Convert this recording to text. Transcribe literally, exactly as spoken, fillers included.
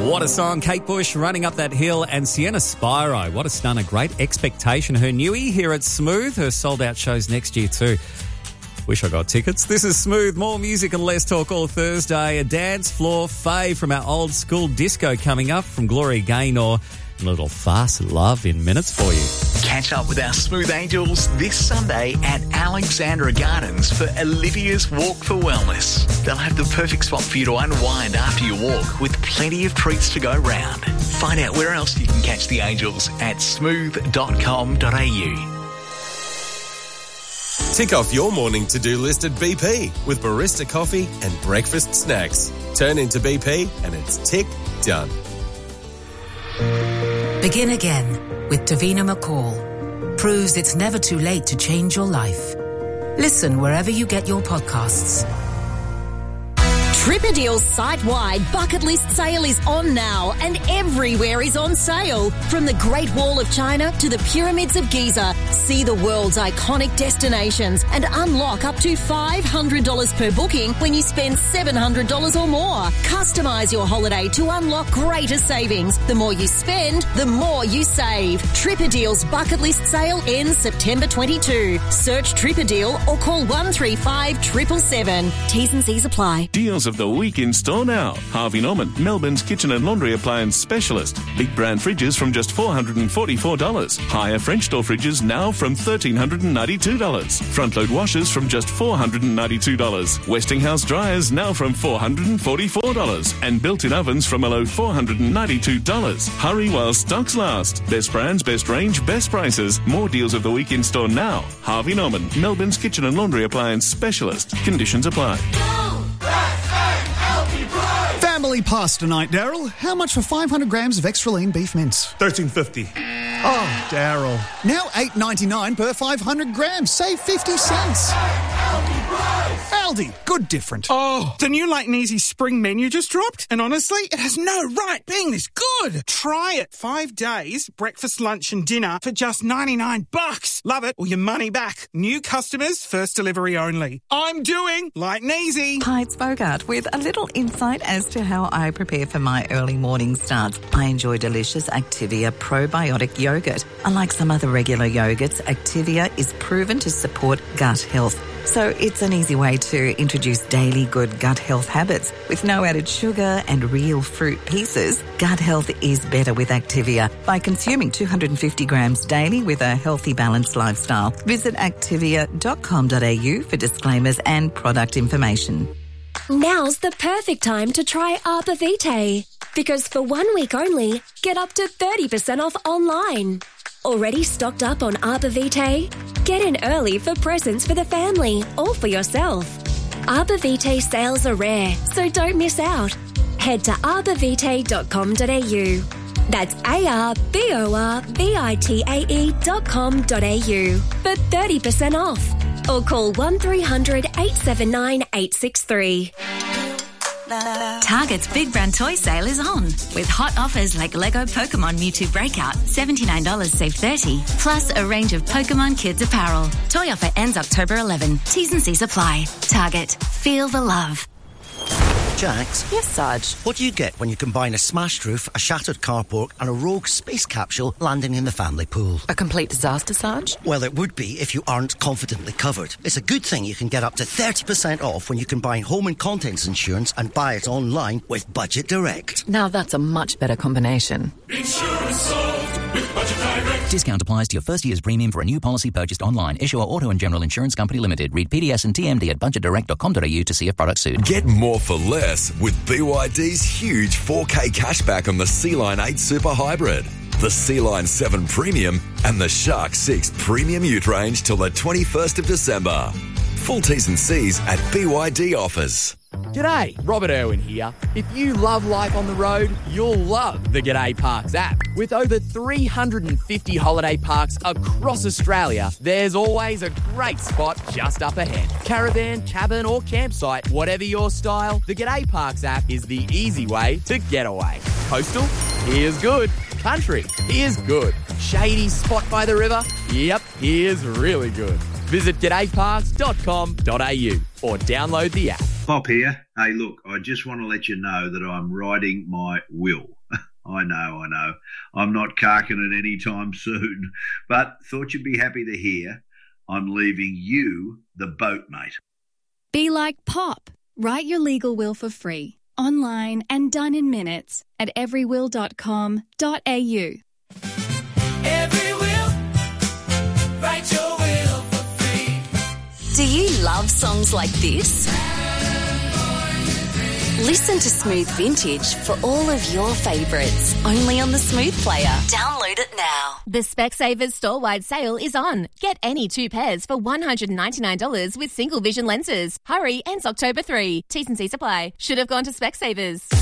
What a song. Kate Bush, Running Up That Hill, and Sienna Spiro. What a stunner. Great Expectation. Her newie here at Smooth. Her sold-out shows next year too. Wish I got tickets. This is Smooth. More music and less talk all Thursday. A dance floor fave from our old school disco coming up from Gloria Gaynor. A little fast love in minutes for you. Catch up with our Smooth Angels this Sunday at Alexandra Gardens for Olivia's Walk for Wellness. They'll have the perfect spot for you to unwind after your walk with plenty of treats to go round. Find out where else you can catch the Angels at smooth dot com dot a u. Tick off your morning to-do list at B P with barista coffee and breakfast snacks. Turn into B P and it's tick done. Begin again with Davina McCall. Proves it's never too late to change your life. Listen wherever you get your podcasts. Tripadeal's site-wide bucket list sale is on now and everywhere is on sale. From the Great Wall of China to the Pyramids of Giza, see the world's iconic destinations and unlock up to five hundred dollars per booking when you spend seven hundred dollars or more. Customise your holiday to unlock greater savings. The more you spend, the more you save. Tripadeal's bucket list sale ends September twenty-second. Search Tripadeal or call one three five seven seven seven. T's and C's apply. Deals of the week in store now. Harvey Norman, Melbourne's kitchen and laundry appliance specialist. Big brand fridges from just four hundred forty-four dollars. Higher French door fridges now from one thousand three hundred ninety-two dollars. Front load washers from just four hundred ninety-two dollars. Westinghouse dryers now from four hundred forty-four dollars. And built-in ovens from a low four hundred ninety-two dollars. Hurry while stocks last. Best brands, best range, best prices. More deals of the week in store now. Harvey Norman, Melbourne's kitchen and laundry appliance specialist. Conditions apply. Family pasta night, Daryl. How much for five hundred grams of extra lean beef mince? thirteen fifty. Oh, Daryl. Now eight ninety-nine per five hundred grams. Save fifty cents. Aldi, good different. Oh, the new Light and Easy spring menu just dropped, and honestly, it has no right being this good. Try it. Five days, breakfast, lunch and dinner for just ninety-nine bucks. Love it or your money back. New customers, first delivery only. I'm doing Light and Easy. Hi, it's Bogart with a little insight as to how I prepare for my early morning starts. I enjoy delicious Activia probiotic yogurt. Unlike some other regular yogurts, Activia is proven to support gut health. So it's an easy way to introduce daily good gut health habits. With no added sugar and real fruit pieces, gut health is better with Activia by consuming two hundred fifty grams daily with a healthy, balanced lifestyle. Visit activia dot com dot a u for disclaimers and product information. Now's the perfect time to try Arbor Vitae. Because for one week only, get up to thirty percent off online. Already stocked up on Arbor Vitae? Get in early for presents for the family or for yourself. Arbor Vitae sales are rare, so don't miss out. Head to arbor vitae dot com dot a u. That's A R B O R V I T A E dot com dot a u for thirty percent off. Or call one three hundred eight seven nine eight six three. Target's Big Brand Toy Sale is on, with hot offers like Lego Pokemon Mewtwo Breakout, seventy-nine dollars save thirty dollars, plus a range of Pokemon Kids apparel. Toy offer ends October eleventh. T's and C's apply. Target. Feel the love. Jax? Yes, Sarge? What do you get when you combine a smashed roof, a shattered carport and a rogue space capsule landing in the family pool? A complete disaster, Sarge? Well, it would be if you aren't confidently covered. It's a good thing you can get up to thirty percent off when you combine home and contents insurance and buy it online with Budget Direct. Now that's a much better combination. Insurance solved with Budget Direct. Discount applies to your first year's premium for a new policy purchased online. Issuer Auto and General Insurance Company Limited. Read P D S and T M D at budget direct dot com dot a u to see if product suit. Get more for less with B Y D's huge four K cashback on the Sea-Line eight Super Hybrid, the Sea-Line seven Premium and the Shark six Premium Ute range till the twenty-first of December. Full T's and C's at B Y D offers. G'day, Robert Irwin here. If you love life on the road, you'll love the G'day Parks app. With over three hundred fifty holiday parks across Australia, there's always a great spot just up ahead. Caravan, cabin or campsite, whatever your style, the G'day Parks app is the easy way to get away. Coastal? Here's good. Country? Here's good. Shady spot by the river? Yep, here's really good. Visit g'day parks dot com dot a u or download the app. Bob here. Hey, look, I just want to let you know that I'm writing my will. I know, I know. I'm not carking it any time soon, but thought you'd be happy to hear I'm leaving you the boat, mate. Be like Pop. Write your legal will for free, online and done in minutes at every will dot com dot a u. Every will, write your will for free. Do you love songs like this? Listen to Smooth Vintage for all of your favourites, only on the Smooth Player. Download it now. The Specsavers store-wide sale is on. Get any two pairs for one hundred ninety-nine dollars with single vision lenses. Hurry, ends October third. T's and C's apply. Should have gone to Specsavers.